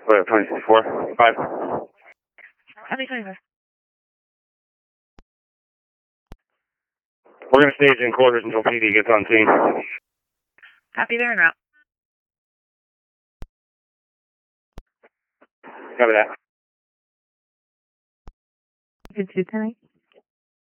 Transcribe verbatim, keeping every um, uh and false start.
Wait, twenty four, five. Heavy twenty-five. We're going to stage in quarters until P D gets on scene. Copy, there en route. Copy that. Good two ten eight.